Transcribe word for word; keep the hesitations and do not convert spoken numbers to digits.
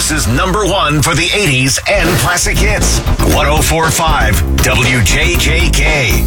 Columbus's number one for the eighties and classic hits. one oh four point five W J J K.